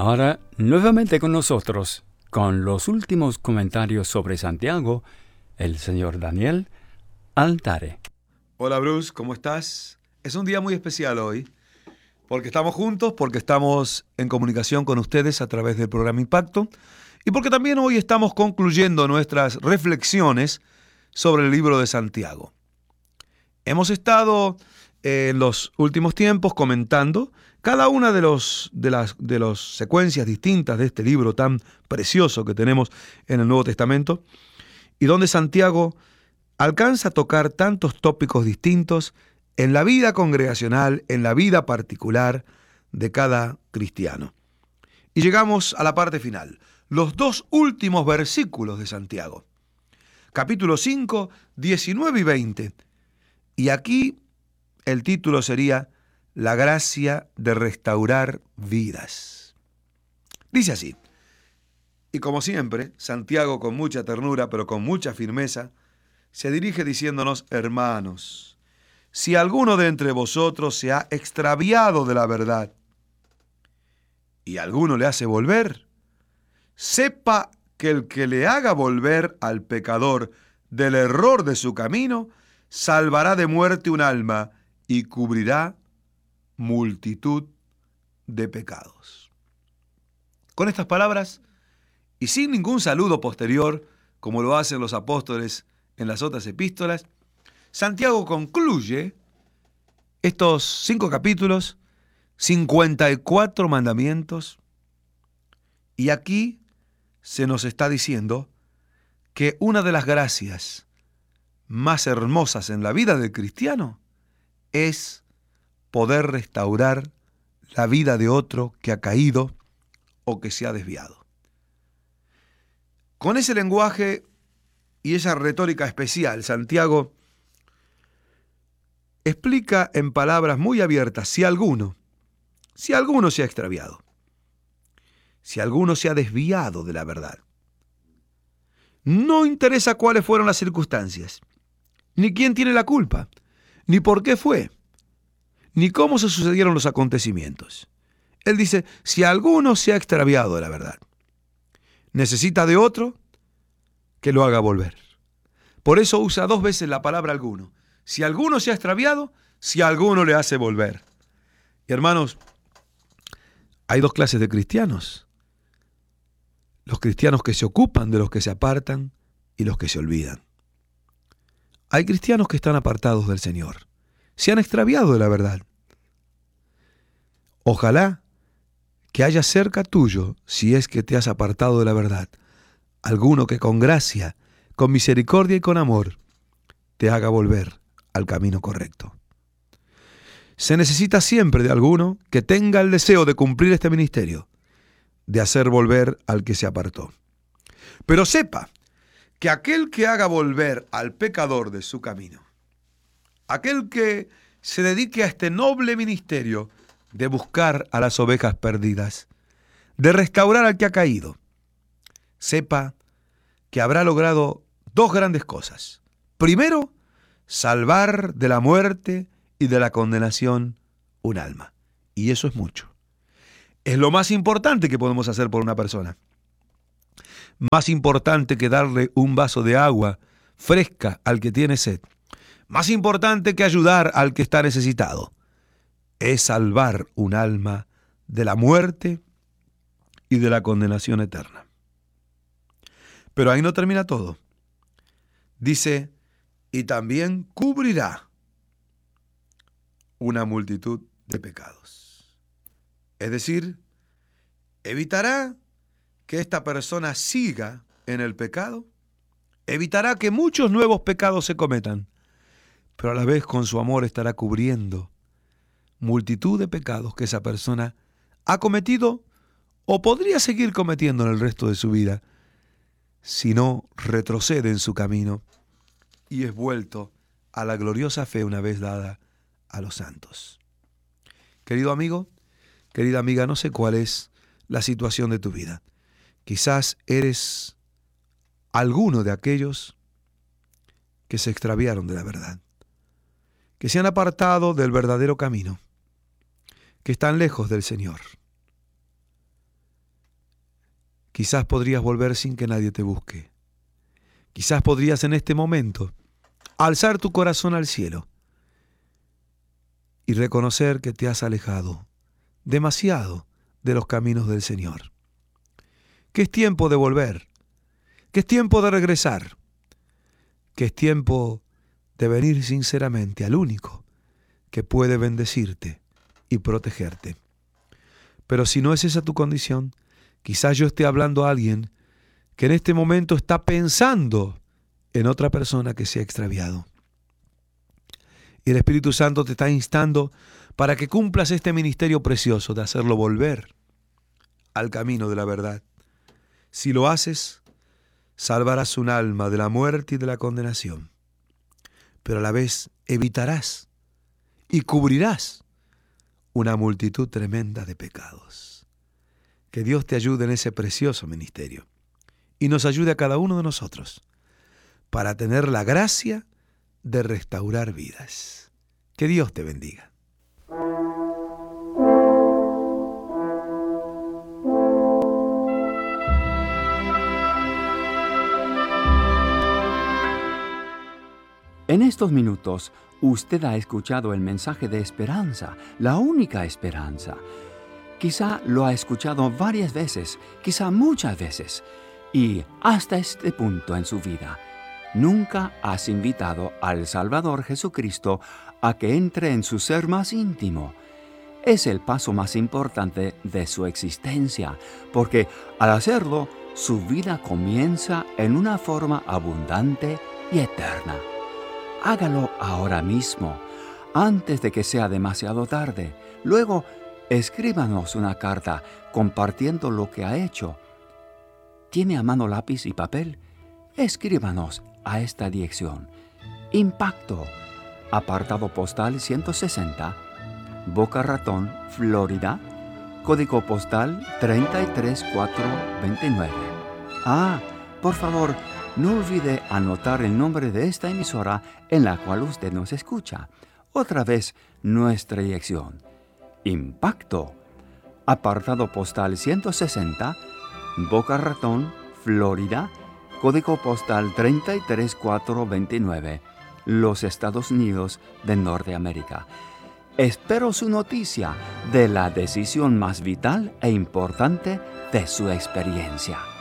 Ahora, nuevamente con nosotros, con los últimos comentarios sobre Santiago, el señor Daniel Altare. Hola Bruce, ¿cómo estás? Es un día muy especial hoy, porque estamos juntos, porque estamos en comunicación con ustedes a través del programa Impacto, y porque también hoy estamos concluyendo nuestras reflexiones sobre el libro de Santiago. Hemos estado en los últimos tiempos comentando cada una de las secuencias distintas de este libro tan precioso que tenemos en el Nuevo Testamento, y donde Santiago alcanza a tocar tantos tópicos distintos en la vida congregacional, en la vida particular de cada cristiano. Y llegamos a la parte final, los dos últimos versículos de Santiago. Capítulo 5, 19 y 20. Y aquí el título sería La gracia de restaurar vidas. Dice así: y como siempre, Santiago con mucha ternura, pero con mucha firmeza, se dirige diciéndonos: hermanos, si alguno de entre vosotros se ha extraviado de la verdad y alguno le hace volver, sepa que el que le haga volver al pecador del error de su camino, salvará de muerte un alma y cubrirá multitud de pecados. Con estas palabras, y sin ningún saludo posterior, como lo hacen los apóstoles en las otras epístolas, Santiago concluye estos 5 capítulos, 54 mandamientos, y aquí se nos está diciendo que una de las gracias más hermosas en la vida del cristiano es poder restaurar la vida de otro que ha caído o que se ha desviado. Con ese lenguaje y esa retórica especial, Santiago explica en palabras muy abiertas si alguno se ha extraviado, si alguno se ha desviado de la verdad. No interesa cuáles fueron las circunstancias, ni quién tiene la culpa, ni por qué fue, ni cómo se sucedieron los acontecimientos. Él dice, si alguno se ha extraviado de la verdad, necesita de otro que lo haga volver. Por eso usa 2 veces la palabra alguno. Si alguno se ha extraviado, si alguno le hace volver. Y hermanos, hay 2 clases de cristianos. Los cristianos que se ocupan de los que se apartan y los que se olvidan. Hay cristianos que están apartados del Señor. Se han extraviado de la verdad. Ojalá que haya cerca tuyo, si es que te has apartado de la verdad, alguno que con gracia, con misericordia y con amor, te haga volver al camino correcto. Se necesita siempre de alguno que tenga el deseo de cumplir este ministerio, de hacer volver al que se apartó. Pero sepa que aquel que haga volver al pecador de su camino, aquel que se dedique a este noble ministerio de buscar a las ovejas perdidas, de restaurar al que ha caído, sepa que habrá logrado 2 grandes cosas. Primero, salvar de la muerte y de la condenación un alma. Y eso es mucho. Es lo más importante que podemos hacer por una persona. Más importante que darle un vaso de agua fresca al que tiene sed. Más importante que ayudar al que está necesitado. Es salvar un alma de la muerte y de la condenación eterna. Pero ahí no termina todo. Dice, y también cubrirá una multitud de pecados. Es decir, evitará que esta persona siga en el pecado, evitará que muchos nuevos pecados se cometan, pero a la vez con su amor estará cubriendo multitud de pecados que esa persona ha cometido o podría seguir cometiendo en el resto de su vida si no retrocede en su camino y es vuelto a la gloriosa fe una vez dada a los santos. Querido amigo, querida amiga, no sé cuál es la situación de tu vida. Quizás eres alguno de aquellos que se extraviaron de la verdad, que se han apartado del verdadero camino, que están lejos del Señor. Quizás podrías volver sin que nadie te busque. Quizás podrías en este momento alzar tu corazón al cielo y reconocer que te has alejado demasiado de los caminos del Señor. Que es tiempo de volver, que es tiempo de regresar, que es tiempo de venir sinceramente al único que puede bendecirte y protegerte. Pero si no es esa tu condición, quizás yo esté hablando a alguien que en este momento está pensando en otra persona que se ha extraviado. Y el Espíritu Santo te está instando para que cumplas este ministerio precioso de hacerlo volver al camino de la verdad. Si lo haces, salvarás un alma de la muerte y de la condenación, pero a la vez evitarás y cubrirás una multitud tremenda de pecados. Que Dios te ayude en ese precioso ministerio y nos ayude a cada uno de nosotros para tener la gracia de restaurar vidas. Que Dios te bendiga. En estos minutos, usted ha escuchado el mensaje de esperanza, la única esperanza. Quizá lo ha escuchado varias veces, quizá muchas veces, y hasta este punto en su vida, nunca has invitado al Salvador Jesucristo a que entre en su ser más íntimo. Es el paso más importante de su existencia, porque al hacerlo, su vida comienza en una forma abundante y eterna. Hágalo ahora mismo, antes de que sea demasiado tarde. Luego, escríbanos una carta compartiendo lo que ha hecho. ¿Tiene a mano lápiz y papel? Escríbanos a esta dirección. Impacto, apartado postal 160, Boca Ratón, Florida, código postal 33429. Por favor, no olvide anotar el nombre de esta emisora en la cual usted nos escucha. Otra vez, nuestra dirección. Impacto, apartado postal 160, Boca Ratón, Florida, código postal 33429, los Estados Unidos de Norteamérica. Espero su noticia de la decisión más vital e importante de su experiencia.